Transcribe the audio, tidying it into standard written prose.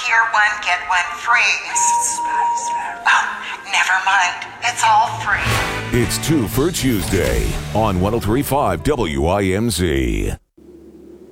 hear one, get one free. Oh, never mind. It's all free. It's Two for Tuesday on 103.5 WIMZ.